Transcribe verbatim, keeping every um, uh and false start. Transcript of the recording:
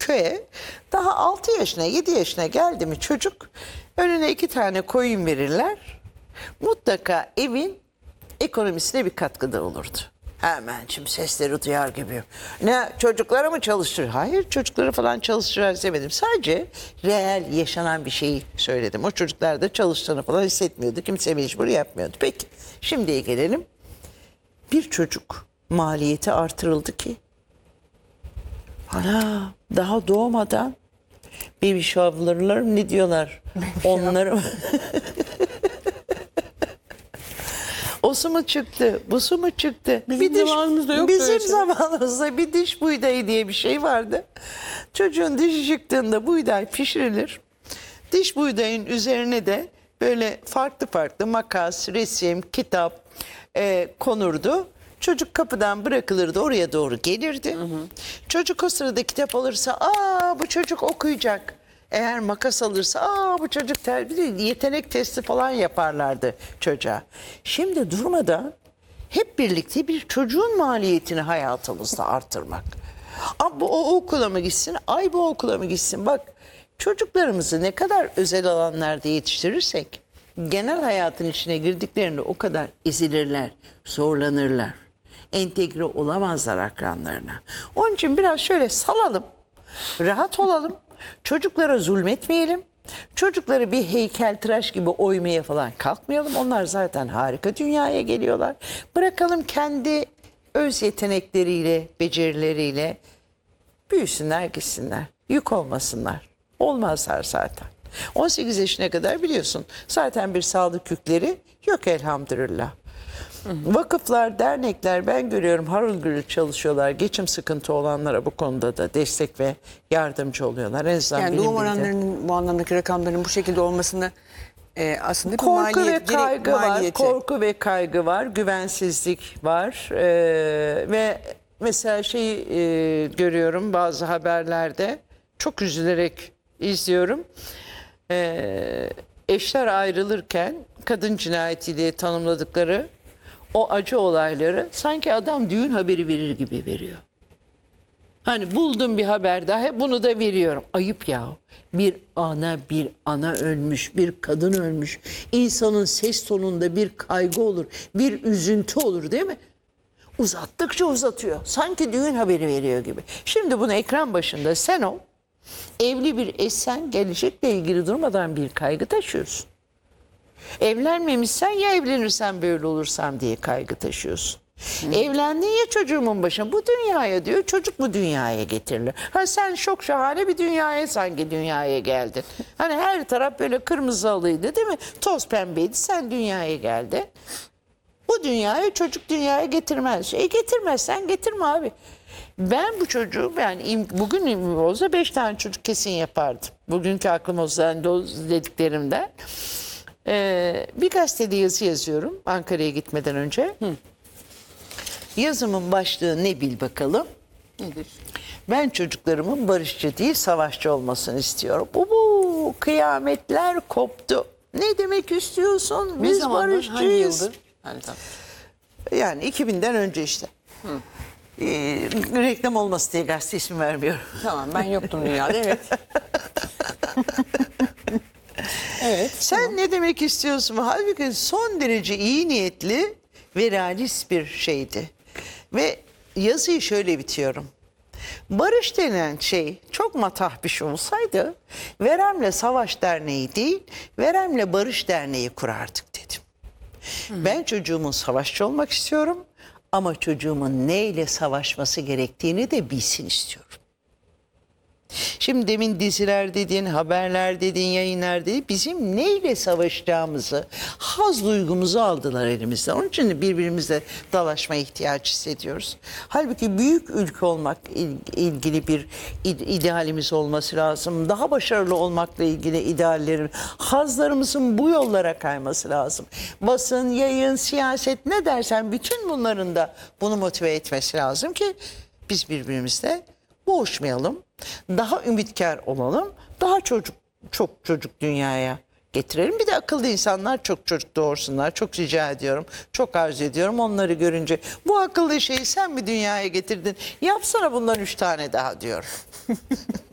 köye. Daha altı yaşına yedi yaşına geldi mi çocuk önüne iki tane koyun verirler. Mutlaka evin ekonomisine bir katkıda olurdu. Hemen şimdi sesleri duyar gibi. Ne çocuklara mı çalıştırır? Hayır, çocukları falan çalıştırır demedim. Sadece reel yaşanan bir şeyi söyledim. O çocuklar da çalıştığını falan hissetmiyordu. Kimse mecbur yapmıyordu. Peki şimdiye gelelim. Bir çocuk maliyeti artırıldı ki ana daha doğmadan baby shower'lar ne diyorlar? Onları o su mu çıktı, bu su mu çıktı? Bizim bir diş, zamanımızda yok Bizim böyle şey. zamanımızda bir diş buğdayı diye bir şey vardı. Çocuğun dişi çıktığında buğday pişirilir. Diş buğdayın üzerine de böyle farklı farklı makas, resim, kitap e, konurdu. Çocuk kapıdan bırakılırdı, oraya doğru gelirdi. Hı hı. Çocuk o sırada kitap alırsa, aa bu çocuk okuyacak. Eğer makas alırsa, aa bu çocuk terbiye, yetenek testi falan yaparlardı çocuğa. Şimdi durmadan hep birlikte bir çocuğun maliyetini hayatımızda artırmak. Aa, bu o okula mı gitsin, ay bu okula mı gitsin? Bak çocuklarımızı ne kadar özel alanlarda yetiştirirsek, genel hayatın içine girdiklerinde o kadar ezilirler, zorlanırlar. Entegre olamazlar akranlarına. Onun için biraz şöyle salalım, rahat olalım, çocuklara zulmetmeyelim, çocukları bir heykeltıraş gibi oymaya falan kalkmayalım. Onlar zaten harika dünyaya geliyorlar. Bırakalım kendi öz yetenekleriyle, becerileriyle büyüsünler, gitsinler, yük olmasınlar. Olmazlar zaten. on sekiz yaşına kadar biliyorsun zaten bir sağlık yükleri yok elhamdülillah. Vakıflar, dernekler ben görüyorum harıl gürül çalışıyorlar. Geçim sıkıntı olanlara bu konuda da destek ve yardımcı oluyorlar. En azından Yani benim doğum bildiğim. oranlarının bu anlamdaki rakamların bu şekilde olmasını e, aslında bir Korku maliyet, ve kaygı gerek- var. maliyeti. Korku ve kaygı var. Güvensizlik var. Ee, ve mesela şeyi e, görüyorum bazı haberlerde. Çok üzülerek izliyorum. Ee, eşler ayrılırken kadın cinayeti diye tanımladıkları o acı olayları sanki adam düğün haberi verir gibi veriyor. Hani buldum bir haber daha bunu da veriyorum. Ayıp ya. Bir ana bir ana ölmüş, bir kadın ölmüş. İnsanın ses tonunda bir kaygı olur, bir üzüntü olur değil mi? Uzattıkça uzatıyor. Sanki düğün haberi veriyor gibi. Şimdi bunu ekran başında sen ol. Evli bir eşsen gelecekle ilgili durmadan bir kaygı taşıyorsun. Evlenmemişsen ya evlenirsen böyle olursam diye kaygı taşıyorsun. Hı. Evlendin ya çocuğumun başına bu dünyaya diyor çocuk bu dünyaya getirilir. Ha sen çok şahane bir dünyaya sanki dünyaya geldin. Hani her taraf böyle kırmızı halıydı değil mi? Toz pembeydi sen dünyaya geldin. Bu dünyaya çocuk dünyaya getirmez. E getirmezsen getirme abi. Ben bu çocuğu yani bugün olsa beş tane çocuk kesin yapardım. Bugünkü aklım olsa dediklerimden. Ee, bir gazetede yazı yazıyorum Ankara'ya gitmeden önce. Hı. Yazımın başlığı ne bil bakalım? Nedir? Ben çocuklarımın barışçı değil savaşçı olmasını istiyorum. Bu, bu kıyametler koptu. Ne demek istiyorsun? Biz ne barışçıyız. Hangi yıldır? Yani, tamam. yani iki binden önce işte. Hı. Ee, reklam olması diye gazete ismi vermiyorum. Tamam ben yoktum dünyada evet. Evet. Sen tamam. ne demek istiyorsun? Halbuki son derece iyi niyetli ve realist bir şeydi. Ve yazıyı şöyle bitiyorum. Barış denen şey çok matah bir şey olsaydı Verem'le Savaş Derneği değil, Verem'le Barış Derneği kurardık dedim. Hı. Ben çocuğumun savaşçı olmak istiyorum ama çocuğumun neyle savaşması gerektiğini de bilsin istiyorum. Şimdi demin diziler dedin, haberler dedin, yayınlar dedin. Bizim neyle savaşacağımızı, haz duygumuzu aldılar elimizden. Onun için de birbirimizle dalaşma ihtiyaç hissediyoruz. Halbuki büyük ülke olmak ilgili bir idealimiz olması lazım. Daha başarılı olmakla ilgili ideallerin, hazlarımızın bu yollara kayması lazım. Basın, yayın, siyaset ne dersen bütün bunların da bunu motive etmesi lazım ki biz birbirimizle boğuşmayalım. Daha ümitkar olalım. Daha çocuk çok çocuk dünyaya getirelim. Bir de akıllı insanlar çok çocuk doğursunlar. Çok rica ediyorum. Çok arzu ediyorum. Onları görünce bu akıllı şeyi sen mi dünyaya getirdin? Yapsana bundan üç tane daha diyorum.